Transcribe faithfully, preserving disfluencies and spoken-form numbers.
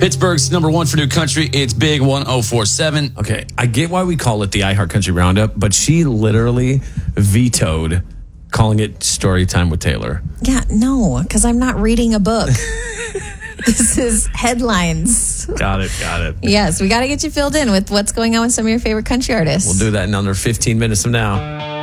Pittsburgh's number one for new country. It's Big one oh four point seven. Okay, I get why we call it the iHeartCountry Roundup, but she literally vetoed calling it Story Time with Taylor. Yeah, no, because I'm not reading a book. This is headlines. Got it, got it. Yes, we got to get you filled in with what's going on with some of your favorite country artists. We'll do that in under fifteen minutes from now.